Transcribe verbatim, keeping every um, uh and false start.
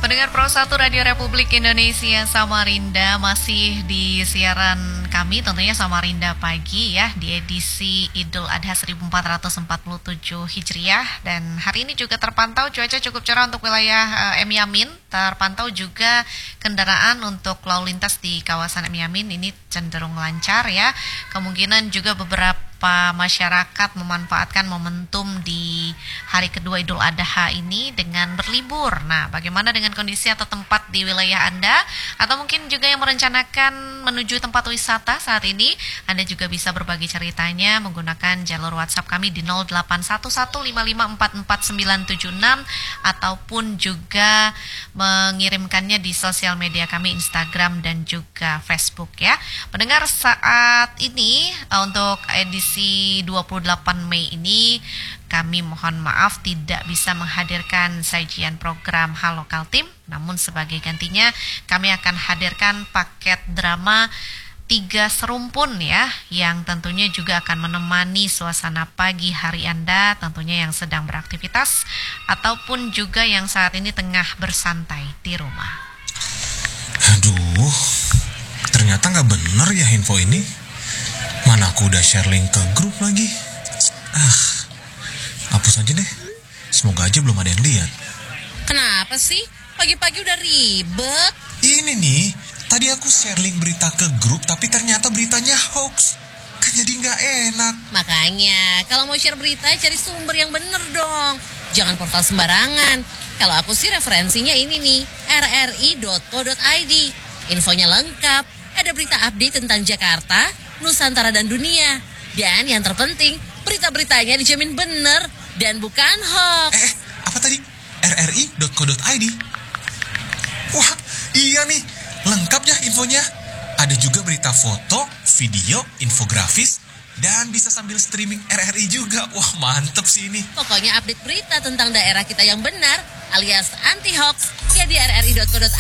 Pendengar Pro satu Radio Republik Indonesia Samarinda, masih di siaran kami tentunya Samarinda Pagi ya, di edisi Idul Adha seribu empat ratus empat puluh tujuh Hijriah. Dan hari ini juga terpantau cuaca cukup cerah untuk wilayah uh, M Yamin. Terpantau juga kendaraan untuk lalu lintas di kawasan M Yamin ini cenderung lancar ya. Kemungkinan juga beberapa masyarakat memanfaatkan momentum di hari kedua Idul Adha ini dengan berlibur. Nah, bagaimana dengan kondisi atau tempat di wilayah Anda? Atau mungkin juga yang merencanakan menuju tempat wisata saat ini, Anda juga bisa berbagi ceritanya menggunakan jalur WhatsApp kami di nol delapan satu satu lima lima empat empat sembilan tujuh enam ataupun juga mengirimkannya di sosial media kami Instagram dan juga Facebook ya. Pendengar, saat ini untuk edisi dua puluh delapan Mei ini kami mohon maaf tidak bisa menghadirkan sajian program Halo Kaltim, namun sebagai gantinya kami akan hadirkan paket drama Tiga Serumpun ya, yang tentunya juga akan menemani suasana pagi hari Anda, tentunya yang sedang beraktivitas ataupun juga yang saat ini tengah bersantai di rumah. Aduh, ternyata nggak bener ya info ini. Mana aku udah share link ke grup lagi. Ah, hapus aja deh. Semoga aja belum ada yang lihat. Kenapa sih? Pagi-pagi udah ribet. Ini nih, tadi aku share link berita ke grup, tapi ternyata beritanya hoax. Kan jadi nggak enak. Makanya, kalau mau share berita, cari sumber yang bener dong. Jangan portal sembarangan. Kalau aku sih referensinya ini nih, r r i dot co dot i d. Infonya lengkap. Ada berita update tentang Jakarta, Nusantara dan dunia. Dan yang terpenting, berita-beritanya dijamin bener dan bukan hoax. Eh, apa tadi? r r i dot co dot i d. Wah, iya nih. Lengkap ya infonya. Ada juga berita foto, video, infografis, dan bisa sambil streaming R R I juga. Wah, mantep sih ini. Pokoknya update berita tentang daerah kita yang benar alias anti hoax ya di r r i dot co dot